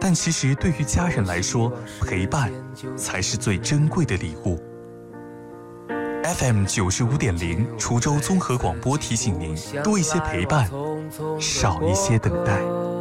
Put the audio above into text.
但其实对于家人来说，陪伴才是最珍贵的礼物。FM 95.0滁州综合广播提醒您：多一些陪伴，少一些等待。